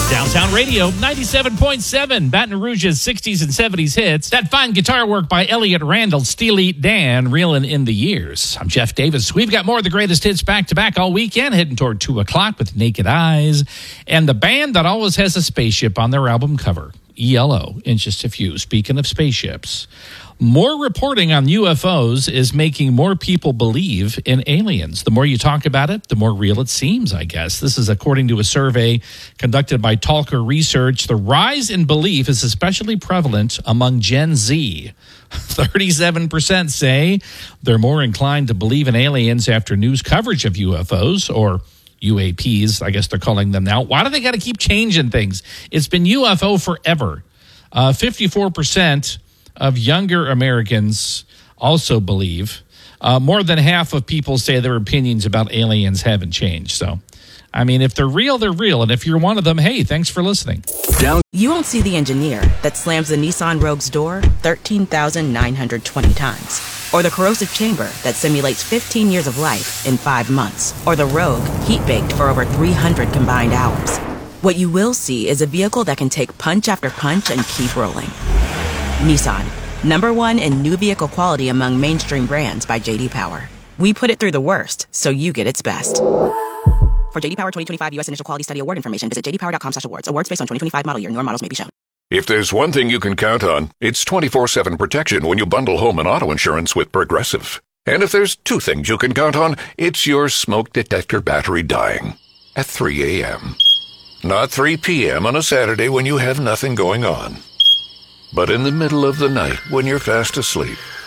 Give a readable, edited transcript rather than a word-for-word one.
Downtown Radio, 97.7, Baton Rouge's 60s and 70s hits. That fine guitar work by Elliott Randall, Steel Eat Dan, reeling in the years. I'm Jeff Davis. We've got more of the greatest hits back-to-back all weekend, heading toward 2 o'clock with Naked Eyes. And the band that always has a spaceship on their album cover, ELO, in just a few. Speaking of spaceships, more reporting on UFOs is making more people believe in aliens. The more you talk about it, the more real it seems, I guess. This is according to a survey conducted by Talker Research. The rise in belief is especially prevalent among Gen Z. 37% say they're more inclined to believe in aliens after news coverage of UFOs, or UAPs, I guess they're calling them now. Why do they got to keep changing things? It's been UFO forever. 54% of younger Americans also believe. More than half of people say their opinions about aliens haven't changed. So, I mean, if they're real, they're real. And if you're one of them, hey, thanks for listening. You won't see the engineer that slams the Nissan Rogue's door 13,920 times. Or the corrosive chamber that simulates 15 years of life in 5 months. Or the Rogue heat-baked for over 300 combined hours. What you will see is a vehicle that can take punch after punch and keep rolling. Nissan, #1 in new vehicle quality among mainstream brands by J.D. Power. We put it through the worst, so you get its best. For J.D. Power 2025 U.S. Initial Quality Study Award information, visit jdpower.com/awards. Awards based on 2025 model year. Newer models may be shown. If there's one thing you can count on, it's 24/7 protection when you bundle home and auto insurance with Progressive. And if there's 2 things you can count on, it's your smoke detector battery dying at 3 a.m. Not 3 p.m. on a Saturday when you have nothing going on, but in the middle of the night when you're fast asleep.